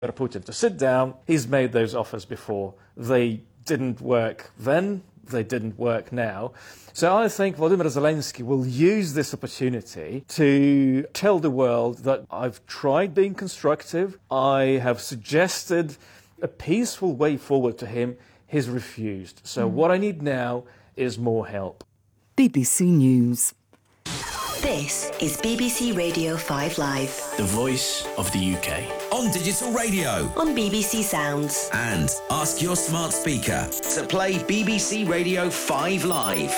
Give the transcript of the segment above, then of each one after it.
Putin to sit down. He's made those offers before. They didn't work then. They didn't work now. So I think Volodymyr Zelensky will use this opportunity to tell the world that I've tried being constructive. I have suggested a peaceful way forward to him. He's refused. So what I need now is more help. BBC News. This is BBC Radio 5 Live. The voice of the UK. On digital radio. On BBC Sounds. And ask your smart speaker to play BBC Radio 5 Live.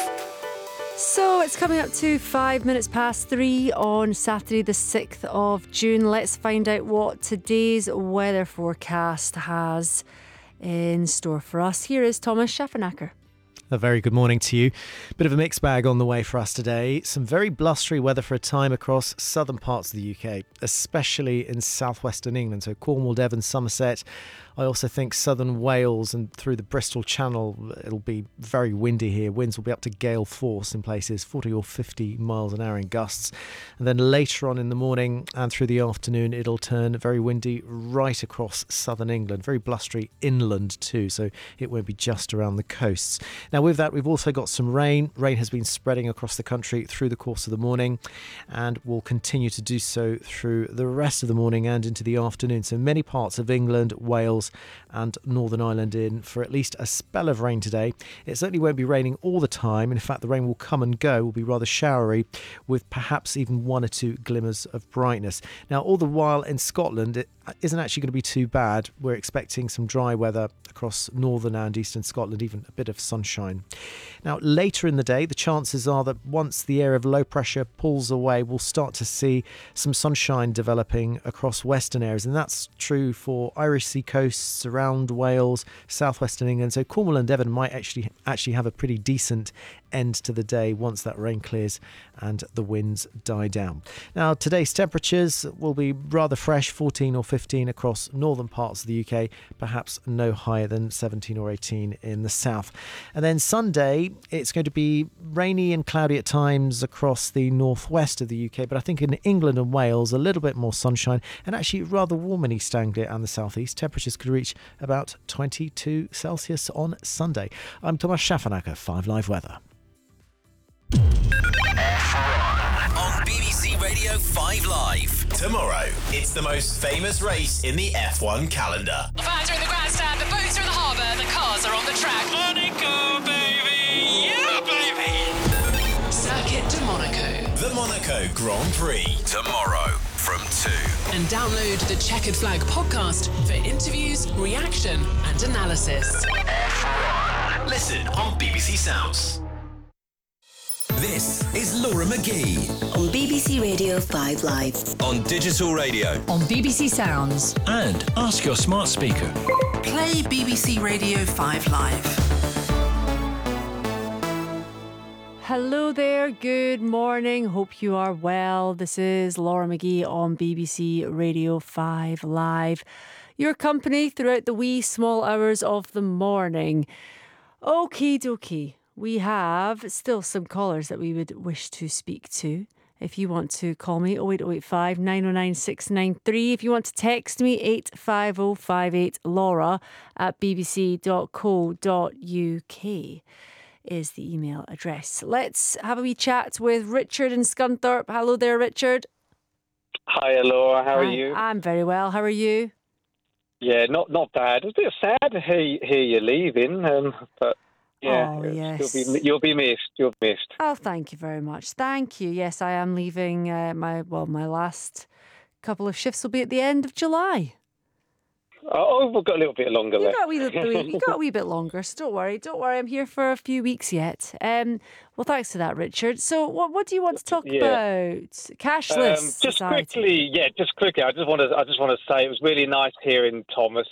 So it's coming up to 5 minutes past 3 on Saturday the 6th of June. Let's find out what today's weather forecast has in store for us. Here is Thomas Schaffenacker. A very good morning to you. Bit of a mixed bag on the way for us today. Some very blustery weather for a time across southern parts of the UK, especially in southwestern England, so Cornwall, Devon, Somerset. I also think southern Wales and through the Bristol Channel, it'll be very windy here. Winds will be up to gale force in places, 40 or 50 miles an hour in gusts. And then later on in the morning and through the afternoon, it'll turn very windy right across southern England. Very blustery inland too, so it won't be just around the coasts. Now with that, we've also got some rain. Rain has been spreading across the country through the course of the morning and will continue to do so through the rest of the morning and into the afternoon. So many parts of England, Wales and Northern Ireland in for at least a spell of rain today. It certainly won't be raining all the time. In fact, the rain will come and go, will be rather showery with perhaps even one or two glimmers of brightness. Now, all the while in Scotland, it isn't actually going to be too bad. We're expecting some dry weather across northern and eastern Scotland, even a bit of sunshine. Now, later in the day, the chances are that once the area of low pressure pulls away, we'll start to see some sunshine developing across western areas, and that's true for Irish Sea coasts around Wales, southwestern England. So Cornwall and Devon might actually have a pretty decent end to the day once that rain clears and the winds die down. Now, today's temperatures will be rather fresh, 14 or 15 across northern parts of the UK, perhaps no higher than 17 or 18 in the south. And then Sunday, it's going to be rainy and cloudy at times across the northwest of the UK, but I think in England and Wales, a little bit more sunshine and actually rather warm in East Anglia and the southeast. Temperatures could reach about 22 Celsius on Sunday. I'm Thomas Schaffenacker, 5 Live Weather. On BBC Radio 5 Live. Tomorrow, it's the most famous race in the F1 calendar. The fans are in the grandstand, the boats are in the harbour, the cars are on the track. Monaco, baby! Yeah, baby! Circuit de Monaco. The Monaco Grand Prix. Tomorrow from 2. And download the Checkered Flag podcast for interviews, reaction and analysis. F1. Listen on BBC Sounds. This is Laura McGee. On BBC Radio 5 Live. On digital radio. On BBC Sounds. And ask your smart speaker. Play BBC Radio 5 Live. Hello there, good morning. Hope you are well. This is Laura McGee on BBC Radio 5 Live. Your company throughout the wee small hours of the morning. Okie dokie. We have still some callers that we would wish to speak to. If you want to call me, 08085 909 693. If you want to text me, 85058 Laura at bbc.co.uk is the email address. Let's have a wee chat with Richard in Scunthorpe. Hello there, Richard. Hi, Laura. How are you? I'm very well. How are you? Yeah, not bad. It's a bit sad to hear you leaving, but yeah, oh, yes. You'll be missed. You'll be missed. Oh, thank you very much. Thank you. Yes, I am leaving. My last couple of shifts will be at the end of July. Oh, we've got a little bit longer left. You got a wee bit longer, so don't worry. Don't worry, I'm here for a few weeks yet. Well, thanks for that, Richard. So what do you want to talk about? Cashless just society. quickly. I just want to say it was really nice hearing Thomas.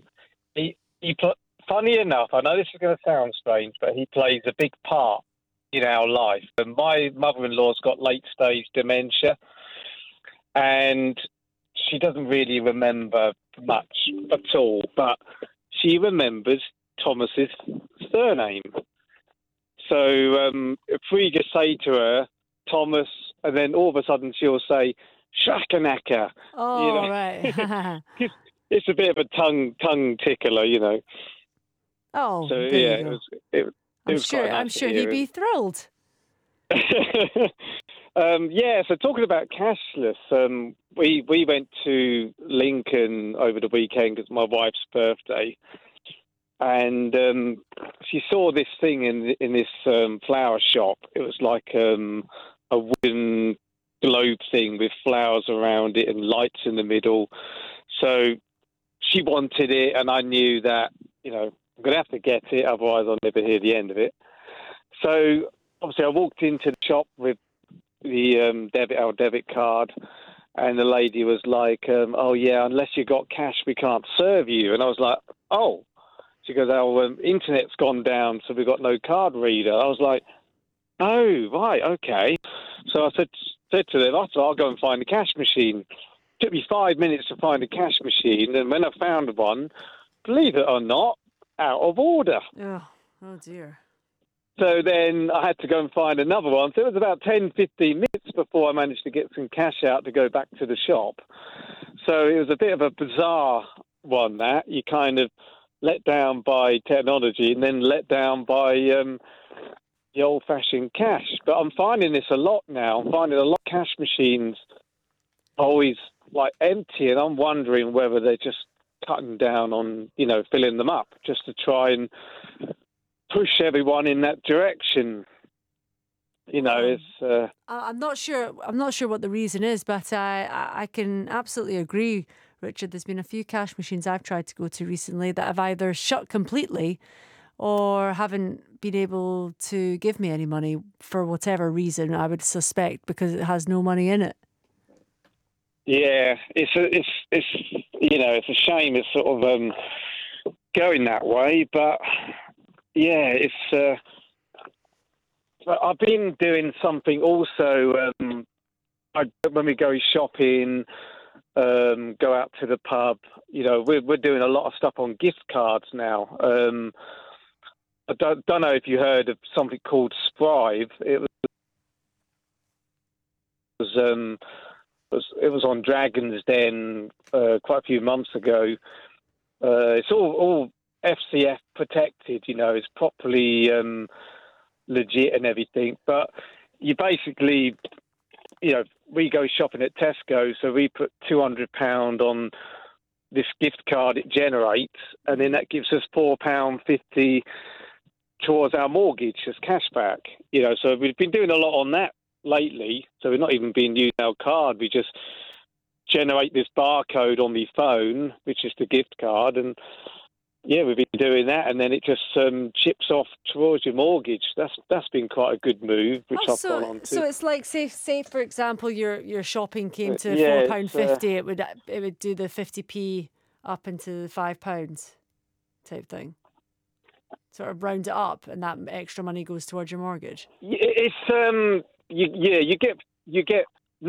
Funny enough, I know this is going to sound strange, but he plays a big part in our life. And my mother-in-law's got late-stage dementia, and she doesn't really remember much at all, but she remembers Thomas's surname. So if we just say to her, Thomas, and then all of a sudden she'll say, Shakanaka. Oh, right. it's a bit of a tongue tickler, you know. Oh, So there yeah, you go. it was quite nice I'm to sure hear he'd be thrilled. Yeah, so talking about cashless, we went to Lincoln over the weekend because my wife's birthday, and she saw this thing in this flower shop. It was like a wooden globe thing with flowers around it and lights in the middle. So she wanted it, and I knew that, you know, I'm going to have to get it, otherwise I'll never hear the end of it. So obviously I walked into the shop with the debit card, and the lady was like, oh yeah, unless you got cash we can't serve you. And I was like, oh. She goes, our internet's gone down, so we've got no card reader. I was like, oh, right, okay. So I said to them, I'll go and find a cash machine. It took me 5 minutes to find a cash machine, and when I found one, believe it or not, out of order. Oh dear. So then I had to go and find another one. So it was about 10, 15 minutes before I managed to get some cash out to go back to the shop. So it was a bit of a bizarre one, that. You kind of let down by technology and then let down by the old-fashioned cash. But I'm finding this a lot now. I'm finding a lot of cash machines always, like, empty, and I'm wondering whether they're just cutting down on, you know, filling them up just to try and push everyone in that direction. You know, it's. I'm not sure. I'm not sure what the reason is, but I can absolutely agree, Richard. There's been a few cash machines I've tried to go to recently that have either shut completely or haven't been able to give me any money for whatever reason. I would suspect because it has no money in it. Yeah, it's you know, it's a shame it's sort of going that way, but yeah, it's. I've been doing something also. When we go shopping, go out to the pub. You know, we're doing a lot of stuff on gift cards now. I don't know if you heard of something called Sprive. It was on Dragon's Den quite a few months ago. It's all FCF protected. You know, it's properly legit and everything. But you basically, you know, we go shopping at Tesco, so we put £200 on this gift card it generates, and then that gives us £4.50 towards our mortgage as cashback. You know, so we've been doing a lot on that lately. So we're not even been using our card. We just generate this barcode on the phone, which is the gift card, and yeah, we've been doing that, and then it just chips off towards your mortgage. That's been quite a good move, which I've gone on to. So it's like, say for example, your shopping came to Yeah, £4.50. It would do the 50p up into the £5 type thing. Sort of round it up, and that extra money goes towards your mortgage. It's you get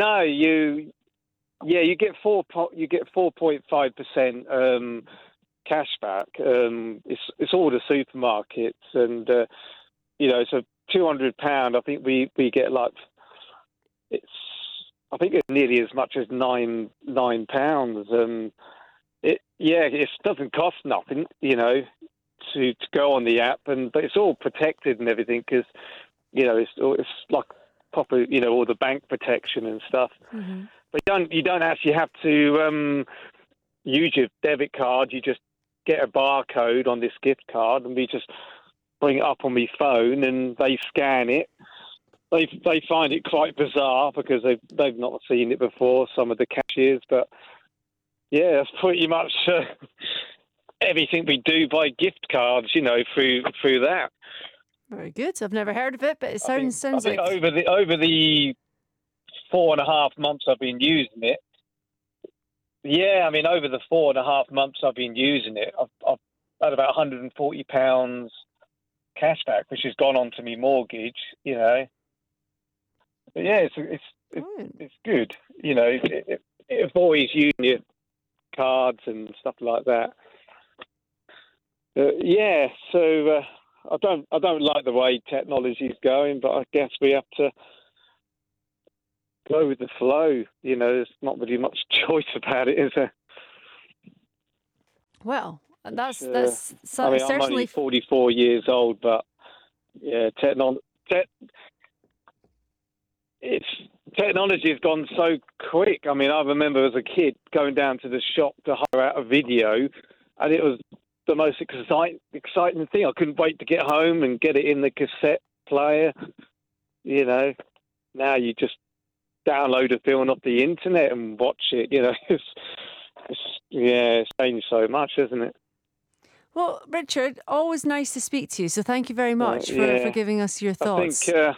4.5% cashback. It's all the supermarkets, and you know, so £200. I think we get like I think it's nearly as much as £9. It doesn't cost nothing, you know, to go on the app, but it's all protected and everything because, you know, it's like proper, you know, all the bank protection and stuff. Mm-hmm. But you don't actually have to use your debit card. You just get a barcode on this gift card, and we just bring it up on my phone, and they scan it. They find it quite bizarre because they've not seen it before, some of the cashiers. But yeah, that's pretty much everything we do by gift cards, you know, through that. Very good. I've never heard of it, but it sounds I think like over the 4.5 months I've been using it. Yeah, I mean, over the 4.5 months I've been using it, I've had about £140 cashback, which has gone on to me mortgage, you know. But yeah, it's good, you know. It avoids using your cards and stuff like that. Yeah, so I don't like the way technology's going, but I guess we have to go with the flow. You know, there's not really much choice about it, is there? Well, that's I mean, I'm certainly only 44 years old, but yeah, technology has gone so quick. I mean, I remember as a kid going down to the shop to hire out a video, and it was the most exciting thing. I couldn't wait to get home and get it in the cassette player. You know, now you just download a film off the internet and watch it. You know, it's changed so much, hasn't it? Well, Richard, always nice to speak to you. So thank you very much for giving us your thoughts. I think,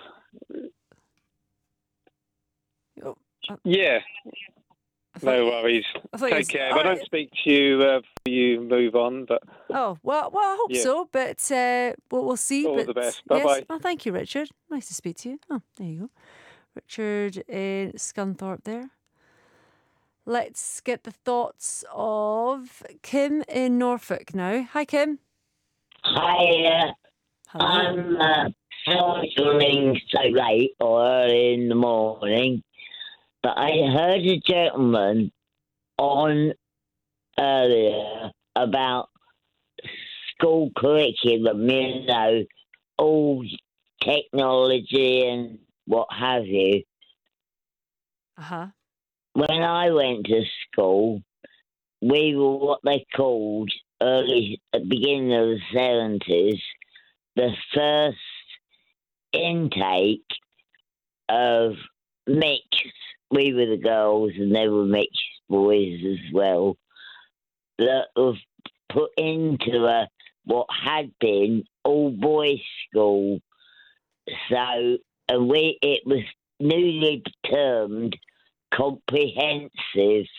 no worries. Take care. If I don't speak to you, you move on. But well, I hope so. But we'll see. All the best. Bye bye. Oh, thank you, Richard. Nice to speak to you. Oh, there you go, Richard in Scunthorpe. There. Let's get the thoughts of Kim in Norfolk now. Hi, Kim. Hi. I'm running so late or early in the morning. But I heard a gentleman on earlier about school curriculum, you know, all technology and what have you. Uh-huh. When I went to school, we were what they called at the beginning of the 70s, the first intake of mixed. We were the girls and they were mixed boys as well, that was put into what had been all boys school. So it was newly termed comprehensive,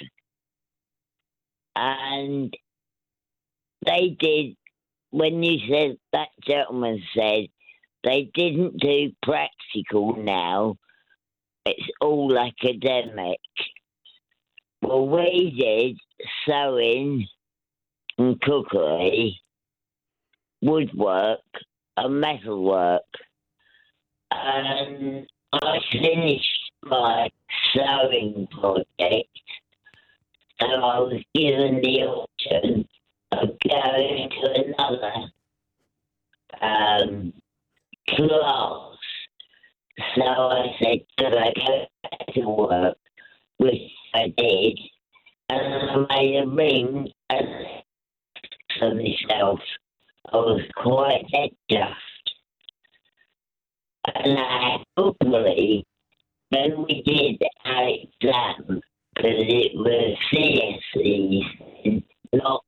and they did, when you said, that gentleman said, they didn't do practical now, it's all academic. Well, we did sewing and cookery, woodwork and metalwork, and I finished my sewing project, so I was given the option of going to another class. So I said, could I go back to work, which I did, and I made a ring for myself. I was quite just. And I hopefully, when we did our exam, because it was CSEs, not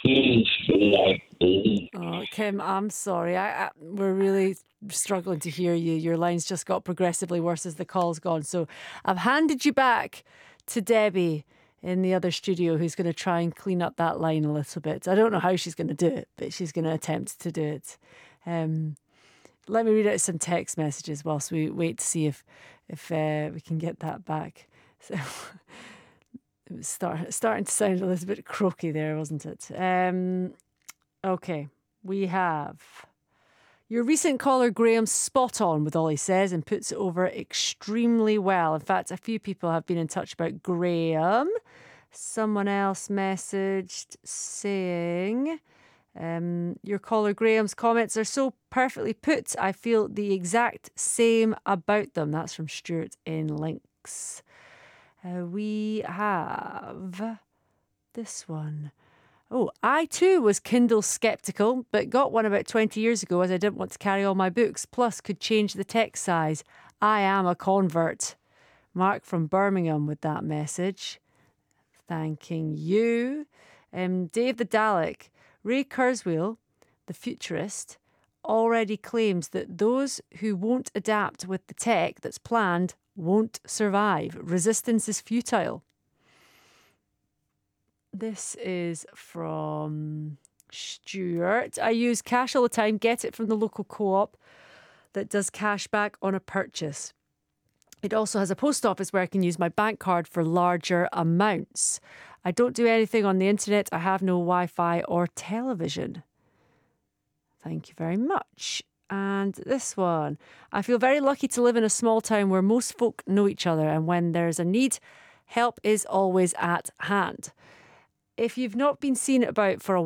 GCSEs. Oh, Kim, I'm sorry. We're really struggling to hear you. Your line's just got progressively worse as the call's gone. So I've handed you back to Debbie in the other studio, who's going to try and clean up that line a little bit. I don't know how she's going to do it, but she's going to attempt to do it. Let me read out some text messages whilst we wait to see if we can get that back. So it was starting to sound a little bit croaky there, wasn't it? Okay, we have your recent caller Graham's spot on with all he says and puts it over extremely well. In fact, a few people have been in touch about Graham. Someone else messaged saying, your caller Graham's comments are so perfectly put. I feel the exact same about them. That's from Stuart in Links. We have this one. Oh, I too was Kindle skeptical, but got one about 20 years ago as I didn't want to carry all my books, plus could change the text size. I am a convert. Mark from Birmingham with that message. Thanking you. Dave the Dalek. Ray Kurzweil, the futurist, already claims that those who won't adapt with the tech that's planned won't survive. Resistance is futile. This is from Stuart. I use cash all the time, get it from the local co-op that does cash back on a purchase. It also has a post office where I can use my bank card for larger amounts. I don't do anything on the internet. I have no Wi-Fi or television. Thank you very much. And this one. I feel very lucky to live in a small town where most folk know each other, and when there's a need, help is always at hand. If you've not been seen about for a